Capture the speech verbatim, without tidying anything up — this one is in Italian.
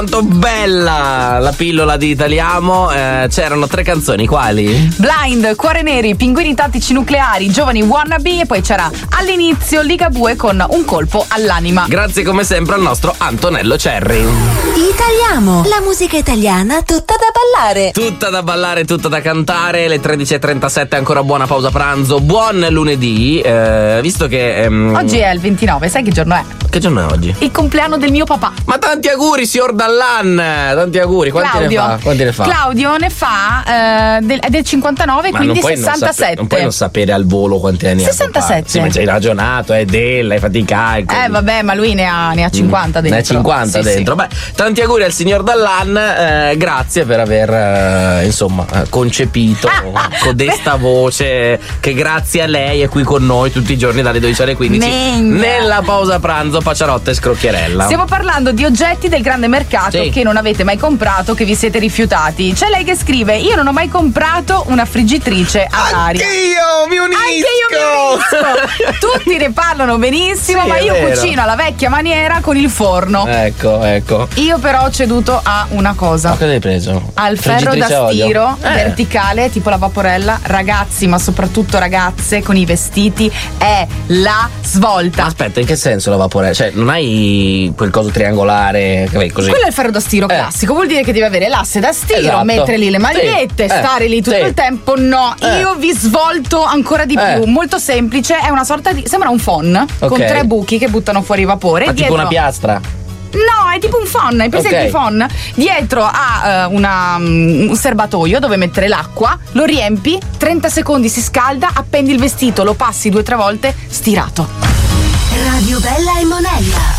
Tanto bella la pillola di Italiamo, eh, c'erano tre canzoni, quali? Blind, Cuore Neri, Pinguini Tattici Nucleari, Giovani Wannabe e poi c'era all'inizio Ligabue con Un colpo all'anima. Grazie come sempre al nostro Antonello Cerri. Italiamo, la musica italiana tutta da ballare. Tutta da ballare, tutta da cantare, le tredici e trentasette, ancora buona pausa pranzo, buon lunedì, eh, visto che... Ehm... Oggi è il ventinove, sai che giorno è? Che giorno è oggi? Il compleanno del mio papà. Ma tanti auguri, signor Dallan, tanti auguri, quanti Claudio. ne fa? Quanti ne fa? Claudio ne fa, eh, del, è del cinquantanove, ma quindi non puoi sessantasette. Non, sape- non puoi non sapere al volo quanti anni ha. sessantasette. Sì, ma ci hai ragionato, è della, hai fatto i calcoli. Eh vabbè, ma lui ne ha, ne ha cinquanta mm, dentro. Ne ha cinquanta sì, dentro. Sì. Beh, tanti auguri al signor Dallan, eh, grazie per aver eh, insomma eh, concepito codesta voce che grazie a lei è qui con noi tutti i giorni dalle dodici alle quindici Menga. nella pausa pranzo, Paciarotta e Scrocchierella. Stiamo parlando di oggetti del grande mercato sì. che non avete mai comprato, che vi siete rifiutati. C'è lei che scrive: io non ho mai comprato una friggitrice ad aria. Anch'io mi unisco. Anche io mi unisco. Tutti ne parlano benissimo, Sì, ma è io vero. cucino alla vecchia maniera con il forno. Ecco, ecco. Io però ho ceduto a una cosa. Ma cosa hai preso? Al ferro Friggitrice da a olio? stiro Eh. verticale, tipo la vaporella. Ragazzi, ma soprattutto ragazze con i vestiti, è la svolta. Aspetta, in che senso la vaporella? Cioè, non hai quel coso triangolare che vai così? Quello è il ferro da stiro Eh. classico, vuol dire che devi avere l'asse da stiro, Esatto. mettere lì le magliette, Sì. Eh. stare lì tutto Sì. il tempo. No, Eh. io vi svolto ancora di Eh. più. Molto semplice, è una sorta di. Sembra un phon con Ok. tre buchi che buttano fuori vapore. Ma tipo Dietro- una piastra? No, è tipo un phon, hai presente Ok. il phon? Dietro ha eh, una, um, un serbatoio dove mettere l'acqua, lo riempi, trenta secondi si scalda, appendi il vestito, lo passi due o tre volte, stirato. Radio Bella e Monella.